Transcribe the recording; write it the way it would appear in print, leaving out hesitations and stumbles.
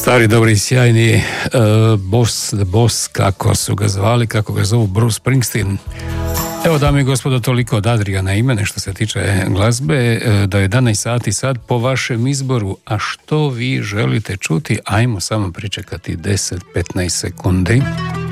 Stari, dobri i sjajni The Boss, kako su ga zvali, kako ga zovu, Bruce Springsteen. Evo, dame i gospodo, toliko od Adriana Imene što se tiče glazbe, da je 11 sati sad po vašem izboru. A što vi želite čuti? Ajmo samo pričekati 10-15 sekundi.